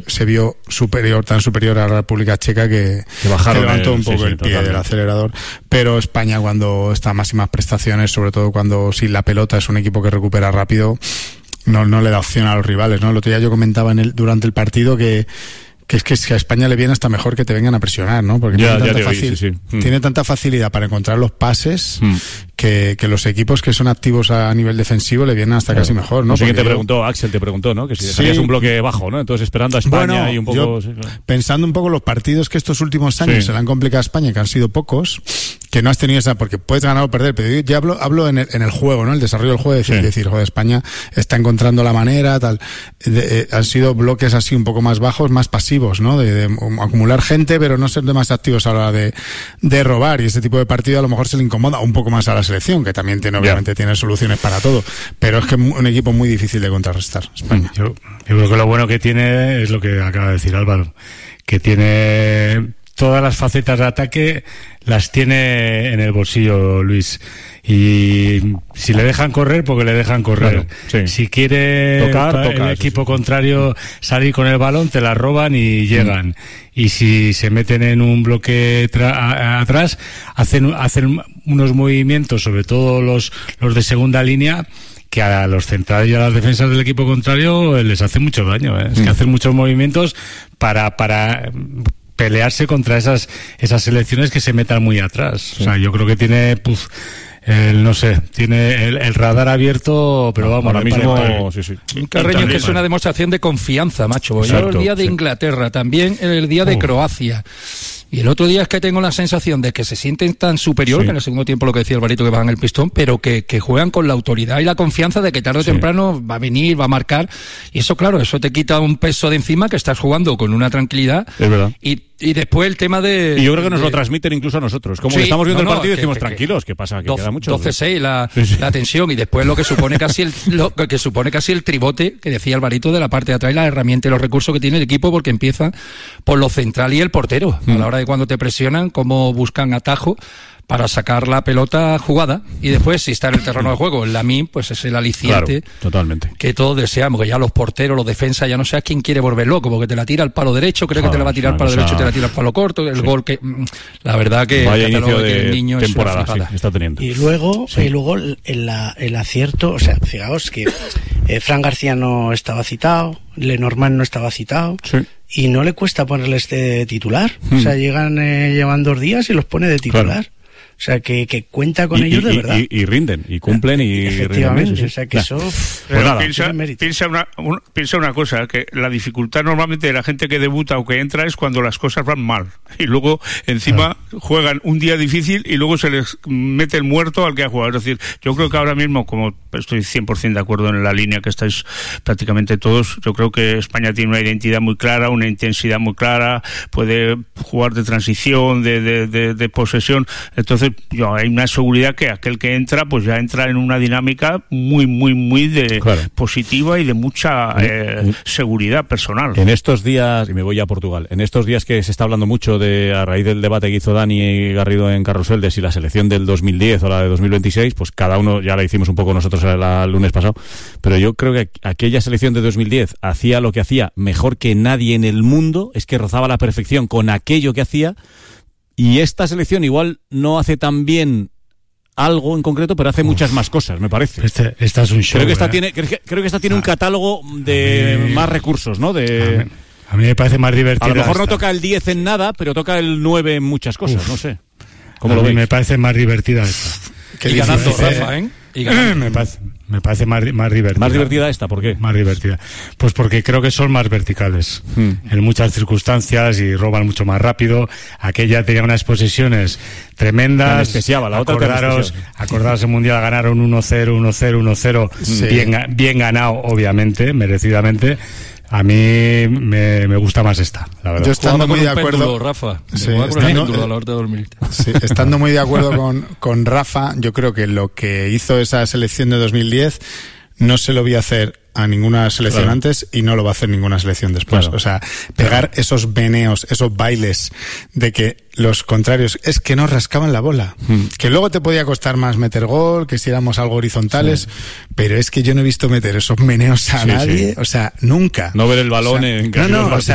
se vio tan superior a la República Checa que levantó un poco el pie del acelerador. Pero España, cuando está a máximas prestaciones, sobre todo cuando sin la pelota, es un equipo que recupera rápido, no le da opción a los rivales, ¿no? El otro día yo comentaba durante el partido que a España le viene hasta mejor que te vengan a presionar, ¿no? Porque tiene tanta facilidad para encontrar los pases que los equipos que son activos a nivel defensivo le vienen hasta casi mejor, ¿no? No sé quién te preguntó, Axel te preguntó, ¿no? Que si dejarías un bloque bajo, ¿no? Entonces esperando a España y un poco... Pensando un poco los partidos que estos últimos años se le han complicado a España, que han sido pocos, que no has tenido esa... Porque puedes ganar o perder, pero yo ya hablo en el juego, ¿no? El desarrollo del juego, decir, joder, España está encontrando la manera, tal... han sido bloques así un poco más bajos, más pasivos, ¿no? De acumular gente, pero no ser demasiado activos a la hora de robar, y ese tipo de partido a lo mejor se le incomoda un poco más a la selección, que también obviamente tiene soluciones para todo, pero es que es un equipo muy difícil de contrarrestar, España. Yo creo que lo bueno que tiene es lo que acaba de decir Álvaro, que tiene todas las facetas de ataque, las tiene en el bolsillo Luis, y si le dejan correr, porque le dejan correr. Si quiere tocar, el equipo contrario salir con el balón, te la roban y llegan. Y si se meten en un bloque atrás, hacen unos movimientos, sobre todo los de segunda línea, que a los centrales y a las defensas del equipo contrario les hace mucho daño, Es que hacen muchos movimientos para pelearse contra esas selecciones que se metan muy atrás. O sea, yo creo que tiene... tiene el radar abierto, pero vamos, ahora mismo un Carreño que es una demostración de confianza, macho. Yo el día de Inglaterra, también el día de Croacia. Y el otro día es que tengo la sensación de que se sienten tan superior, que en el segundo tiempo lo que decía Alvarito, que bajan el pistón, pero que juegan con la autoridad y la confianza de que tarde o temprano va a venir, va a marcar. Y eso, claro, eso te quita un peso de encima, que estás jugando con una tranquilidad. Es verdad. Y después el tema de... Y yo creo que nos lo transmiten incluso a nosotros. Como que estamos viendo el partido y decimos, tranquilos, ¿qué pasa? Que queda mucho. 12-6 la tensión, y después lo que supone casi el tribote que decía Alvarito de la parte de atrás, y la herramienta y los recursos que tiene el equipo, porque empieza por lo central y el portero. A la hora de cuando te presionan, cómo buscan atajo para sacar la pelota jugada, y después, si está en el terreno de juego, el Lamine, pues es el aliciente, totalmente, que todos deseamos, que ya los porteros, los defensas, ya no sé a quién quiere volver loco, porque te la tira al palo derecho, creo que te la va a tirar al palo derecho y te la tira al palo corto, el gol que... La verdad que vaya inicio de el niño temporada está teniendo. Y luego el acierto, o sea, fijaos que Fran García no estaba citado, Lenormand no estaba citado, y no le cuesta ponerles de titular. O sea, llevan 2 días y los pone de titular. O sea, que cuenta con ellos de verdad. Y rinden, y cumplen, y efectivamente, rinden. O sea, que eso... Pero piensa una cosa, que la dificultad normalmente de la gente que debuta o que entra es cuando las cosas van mal. Y luego, encima, juegan un día difícil y luego se les mete el muerto al que ha jugado. Es decir, yo creo que ahora mismo, como estoy 100% de acuerdo en la línea que estáis prácticamente todos, yo creo que España tiene una identidad muy clara, una intensidad muy clara, puede jugar de transición, de posesión. Entonces, hay una seguridad que aquel que entra, pues ya entra en una dinámica muy, muy, muy positiva y de mucha seguridad personal. En estos días, y me voy a Portugal, en estos días que se está hablando mucho a raíz del debate que hizo Dani Garrido en Carrusel, de si la selección del 2010 o la de 2026, pues cada uno, ya la hicimos un poco nosotros el lunes pasado, pero yo creo que aquella selección de 2010 hacía lo que hacía mejor que nadie en el mundo, es que rozaba la perfección con aquello que hacía. Y esta selección igual no hace tan bien algo en concreto, pero hace muchas más cosas, me parece. Esta es un show. Creo que esta tiene un catálogo de más recursos, ¿no? A mí me parece más divertida. A lo mejor no toca el 10 en nada, pero toca el 9 en muchas cosas, no sé. ¿Cómo lo veis? Me parece más divertida esta. Y ganando, Rafa, ¿eh? Me parece más divertida. ¿Más divertida esta? ¿Por qué? Más divertida. Pues porque creo que son más verticales en muchas circunstancias y roban mucho más rápido. Aquella tenía unas posesiones tremendas. Anestesiaba, la otra acordaros el Mundial, ganaron 1-0, 1-0, 1-0. Bien ganado, obviamente, merecidamente. A mí me gusta más esta, la verdad. Yo estando muy de acuerdo, Rafa. Estando muy de acuerdo con Rafa, yo creo que lo que hizo esa selección de 2010 no se lo vi hacer a ninguna selección antes y no lo va a hacer ninguna selección después. O sea, pegar esos meneos, esos bailes de que los contrarios es que no rascaban la bola. Que luego te podía costar más meter gol, que si éramos algo horizontales, pero es que yo no he visto meter esos meneos a nadie, o sea, nunca. No ver el balón o sea,